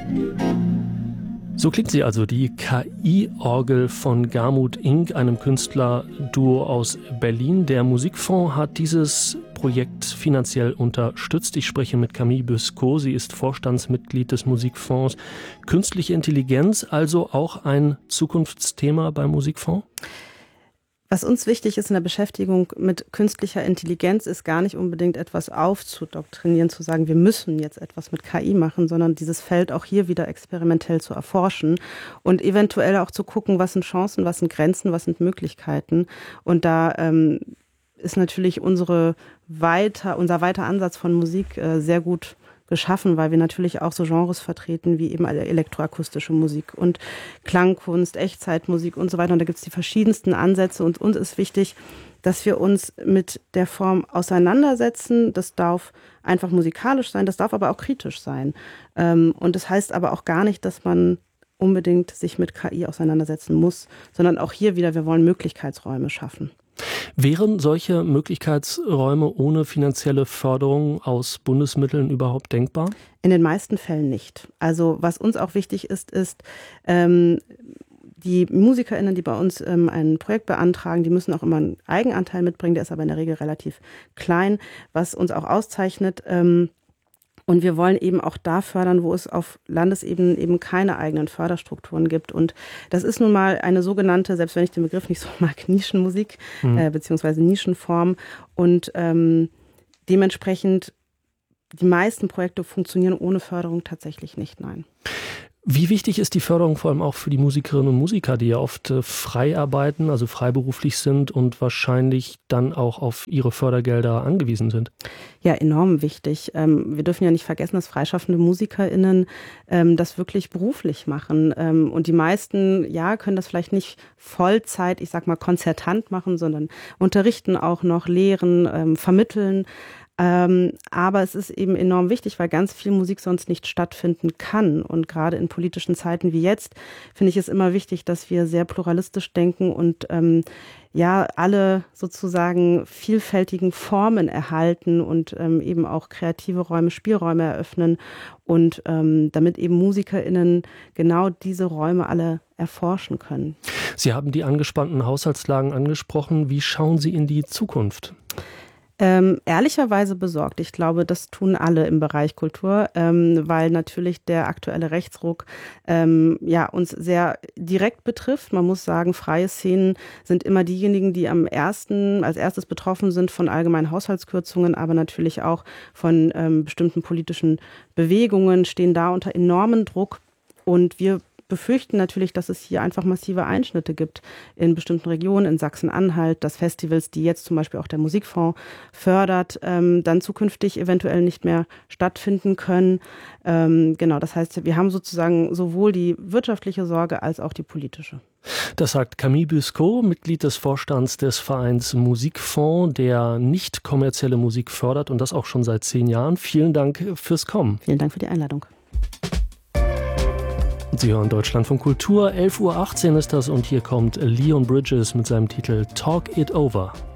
So klingt sie also, die KI-Orgel von Garmut Inc., einem Künstlerduo aus Berlin. Der Musikfonds hat dieses Projekt finanziell unterstützt. Ich spreche mit Camille Busquot, sie ist Vorstandsmitglied des Musikfonds. Künstliche Intelligenz, also auch ein Zukunftsthema beim Musikfonds? Was uns wichtig ist in der Beschäftigung mit künstlicher Intelligenz, ist gar nicht unbedingt etwas aufzudoktrinieren, zu sagen, wir müssen jetzt etwas mit KI machen, sondern dieses Feld auch hier wieder experimentell zu erforschen und eventuell auch zu gucken, was sind Chancen, was sind Grenzen, was sind Möglichkeiten. Und da ist natürlich unser weiter Ansatz von Musik sehr gut geschaffen, weil wir natürlich auch so Genres vertreten wie eben elektroakustische Musik und Klangkunst, Echtzeitmusik und so weiter. Und da gibt es die verschiedensten Ansätze und uns ist wichtig, dass wir uns mit der Form auseinandersetzen. Das darf einfach musikalisch sein, das darf aber auch kritisch sein. Und das heißt aber auch gar nicht, dass man unbedingt sich mit KI auseinandersetzen muss, sondern auch hier wieder, wir wollen Möglichkeitsräume schaffen. Wären solche Möglichkeitsräume ohne finanzielle Förderung aus Bundesmitteln überhaupt denkbar? In den meisten Fällen nicht. Also was uns auch wichtig ist, die MusikerInnen, die bei uns ein Projekt beantragen, die müssen auch immer einen Eigenanteil mitbringen, der ist aber in der Regel relativ klein, was uns auch auszeichnet. Und wir wollen eben auch da fördern, wo es auf Landesebene eben keine eigenen Förderstrukturen gibt. Und das ist nun mal eine sogenannte, selbst wenn ich den Begriff nicht so mag, Nischenmusik beziehungsweise Nischenform. Und dementsprechend, die meisten Projekte funktionieren ohne Förderung tatsächlich nicht, nein. Wie wichtig ist die Förderung vor allem auch für die Musikerinnen und Musiker, die ja oft frei arbeiten, also freiberuflich sind und wahrscheinlich dann auch auf ihre Fördergelder angewiesen sind? Ja, enorm wichtig. Wir dürfen ja nicht vergessen, dass freischaffende MusikerInnen das wirklich beruflich machen. Und die meisten, ja, können das vielleicht nicht Vollzeit, ich sag mal, konzertant machen, sondern unterrichten auch noch, lehren, vermitteln. Aber es ist eben enorm wichtig, weil ganz viel Musik sonst nicht stattfinden kann. Und gerade in politischen Zeiten wie jetzt finde ich es immer wichtig, dass wir sehr pluralistisch denken und alle sozusagen vielfältigen Formen erhalten und eben auch kreative Räume, Spielräume eröffnen und damit eben MusikerInnen genau diese Räume alle erforschen können. Sie haben die angespannten Haushaltslagen angesprochen. Wie schauen Sie in die Zukunft? Ehrlicherweise besorgt. Ich glaube, das tun alle im Bereich Kultur, weil natürlich der aktuelle Rechtsruck uns sehr direkt betrifft. Man muss sagen, freie Szenen sind immer diejenigen, die als erstes betroffen sind von allgemeinen Haushaltskürzungen, aber natürlich auch von bestimmten politischen Bewegungen, stehen da unter enormen Druck. Und wir befürchten natürlich, dass es hier einfach massive Einschnitte gibt in bestimmten Regionen, in Sachsen-Anhalt, dass Festivals, die jetzt zum Beispiel auch der Musikfonds fördert, dann zukünftig eventuell nicht mehr stattfinden können. Das heißt, wir haben sozusagen sowohl die wirtschaftliche Sorge als auch die politische. Das sagt Camille Busquot, Mitglied des Vorstands des Vereins Musikfonds, der nicht kommerzielle Musik fördert und das auch schon seit 10 Jahren. Vielen Dank fürs Kommen. Vielen Dank für die Einladung. Sie hören Deutschlandfunk Kultur, 11:18 Uhr ist das und hier kommt Leon Bridges mit seinem Titel Talk It Over.